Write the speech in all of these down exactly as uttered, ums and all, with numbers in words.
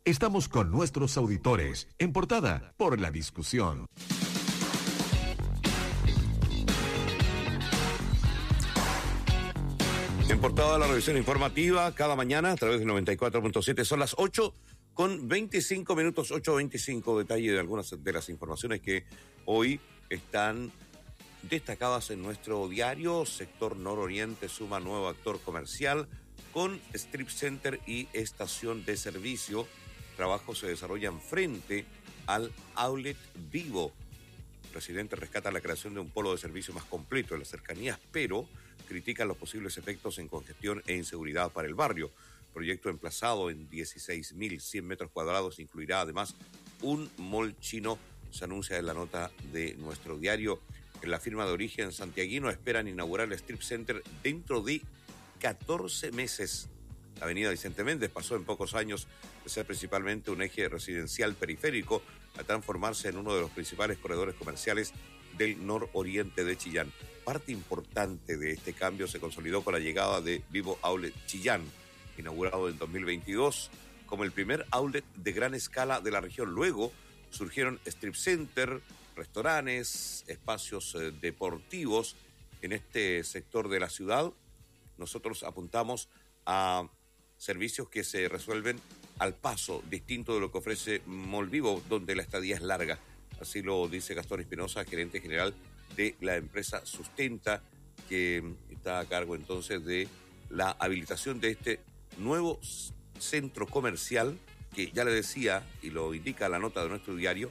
Estamos con nuestros auditores en Portada por la Discusión. En Portada, la revisión informativa cada mañana a través de noventa y cuatro punto siete. Son las ocho con veinticinco minutos, ocho veinticinco. Detalle de algunas de las informaciones que hoy están destacadas en nuestro diario. Sector nororiente suma nuevo actor comercial con strip center y estación de servicio. Trabajos se desarrollan frente al outlet Vivo. El presidente rescata la creación de un polo de servicio más completo en las cercanías, pero critica los posibles efectos en congestión e inseguridad para el barrio. Proyecto emplazado en dieciséis mil cien metros cuadrados incluirá además un mall chino, se anuncia en la nota de nuestro diario. En la firma de origen santiaguino esperan inaugurar el strip center dentro de catorce meses. La avenida Vicente Méndez pasó en pocos años de ser principalmente un eje residencial periférico a transformarse en uno de los principales corredores comerciales del nororiente de Chillán. Parte importante de este cambio se consolidó con la llegada de Vivo Outlet Chillán, inaugurado en dos mil veintidós como el primer outlet de gran escala de la región. Luego surgieron strip center, restaurantes, espacios eh, deportivos en este sector de la ciudad. Nosotros apuntamos a servicios que se resuelven al paso, distinto de lo que ofrece Mall Vivo, donde la estadía es larga. Así lo dice Gastón Espinosa, gerente general de la empresa Sustenta, que está a cargo entonces de la habilitación de este nuevo centro comercial, que ya le decía, y lo indica la nota de nuestro diario,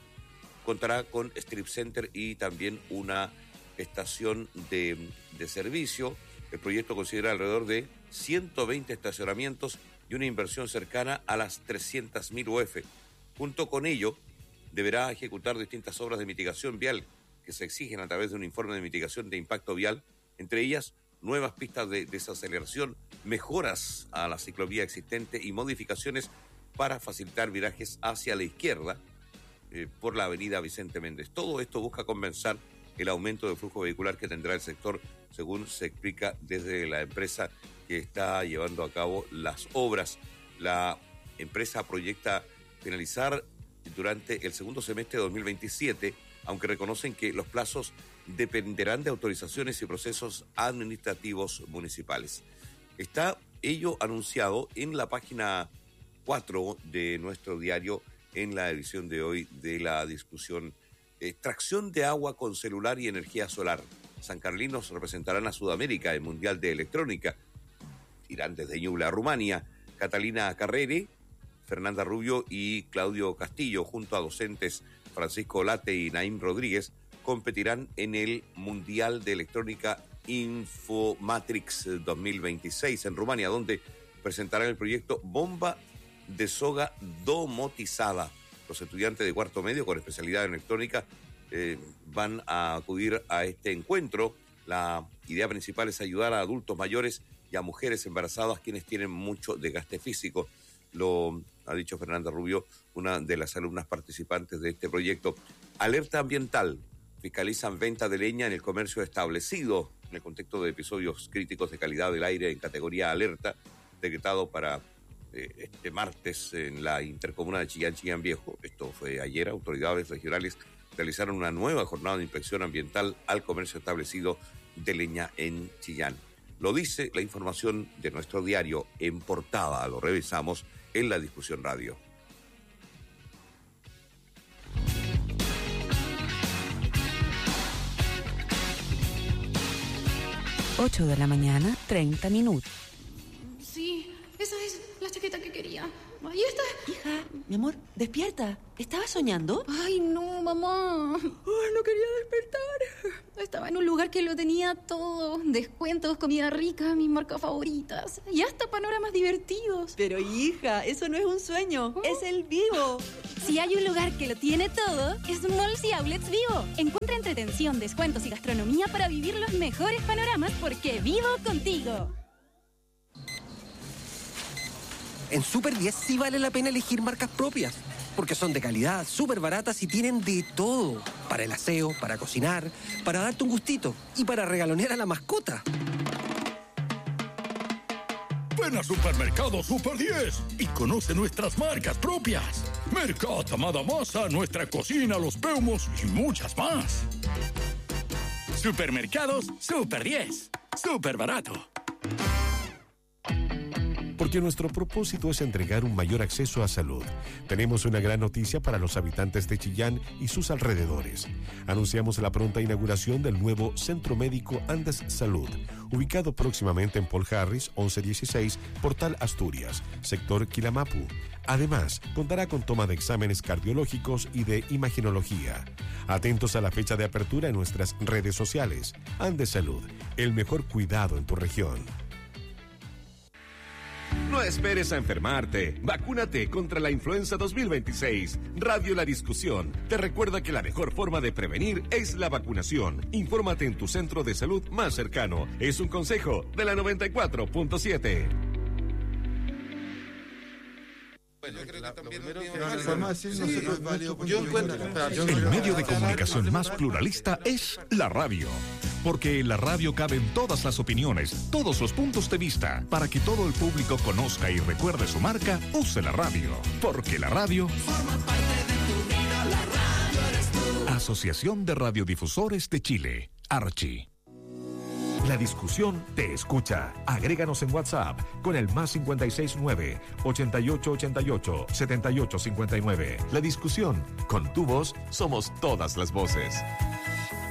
contará con strip center y también una estación de, de servicio. El proyecto considera alrededor de ciento veinte estacionamientos y una inversión cercana a las trescientas mil U F. Junto con ello, deberá ejecutar distintas obras de mitigación vial que se exigen a través de un informe de mitigación de impacto vial, entre ellas nuevas pistas de desaceleración, mejoras a la ciclovía existente y modificaciones para facilitar virajes hacia la izquierda eh, por la avenida Vicente Méndez. Todo esto busca compensar el aumento de flujo vehicular que tendrá el sector, según se explica desde la empresa que está llevando a cabo las obras. La empresa proyecta finalizar durante el segundo semestre de dos mil veintisiete, aunque reconocen que los plazos dependerán de autorizaciones y procesos administrativos municipales. Está ello anunciado en la página cuatro de nuestro diario en la edición de hoy de la discusión. Extracción de agua con celular y energía solar. Sancarlinos representarán a Sudamérica en Mundial de Electrónica. Irán desde Ñuble a Rumania. Catalina Carrere, Fernanda Rubio y Claudio Castillo, junto a docentes Francisco Late y Naim Rodríguez, competirán en el Mundial de Electrónica Infomatrix dos mil veintiséis en Rumania, donde presentarán el proyecto Bomba de Soga Domotizada. Los estudiantes de cuarto medio con especialidad en electrónica eh, van a acudir a este encuentro. La idea principal es ayudar a adultos mayores y a mujeres embarazadas quienes tienen mucho desgaste físico. Lo ha dicho Fernanda Rubio, una de las alumnas participantes de este proyecto. Alerta ambiental. Fiscalizan venta de leña en el comercio establecido en el contexto de episodios críticos de calidad del aire en categoría alerta, decretado para eh, este martes en la intercomuna de Chillán, Chillán Viejo. Esto fue ayer. Autoridades regionales realizaron una nueva jornada de inspección ambiental al comercio establecido de leña en Chillán. Lo dice la información de nuestro diario en portada. Lo revisamos en la discusión radio. ocho de la mañana, treinta minutos. Sí, esa es la chaqueta que quería. Ahí está. Hija, mi amor, despierta. ¿Estabas soñando? Ay, no, mamá. Ay, no quería despertar. Estaba en un lugar que lo tenía todo. Descuentos, comida rica, mis marcas favoritas. Y hasta panoramas divertidos. Pero hija, eso no es un sueño. ¿Oh? Es el Vivo. Si hay un lugar que lo tiene todo, es Malls y Outlets Vivo. Encuentra entretención, descuentos y gastronomía para vivir los mejores panoramas porque vivo contigo. En Super diez sí vale la pena elegir marcas propias, porque son de calidad, súper baratas y tienen de todo. Para el aseo, para cocinar, para darte un gustito y para regalonear a la mascota. Ven a Supermercado Super diez y conoce nuestras marcas propias. Mercat, Amada Masa, Nuestra Cocina, Los Peumos y muchas más. Supermercados Super diez. Super barato. Porque nuestro propósito es entregar un mayor acceso a salud. Tenemos una gran noticia para los habitantes de Chillán y sus alrededores. Anunciamos la pronta inauguración del nuevo Centro Médico Andes Salud, ubicado próximamente en Paul Harris, once dieciséis, Portal Asturias, sector Quilamapu. Además, contará con toma de exámenes cardiológicos y de imagenología. Atentos a la fecha de apertura en nuestras redes sociales. Andes Salud, el mejor cuidado en tu región. No esperes a enfermarte. Vacúnate contra la influenza dos mil veintiséis. Radio La Discusión te recuerda que la mejor forma de prevenir es la vacunación. Infórmate en tu centro de salud más cercano. Es un consejo de la noventa y cuatro punto siete. Bueno, yo creo que también el medio de comunicación más pluralista es la radio, porque en la radio caben todas las opiniones, todos los puntos de vista. Para que todo el público conozca y recuerde su marca, use la radio, porque la radio forma parte de tu vida. La radio eres tú. Asociación de Radiodifusores de Chile, Archi. La Discusión te escucha. Agréganos en WhatsApp con el más cincuenta y seis nueve, ochenta y ocho ochenta y ocho, setenta y ocho cincuenta y nueve. La Discusión, con tu voz somos todas las voces.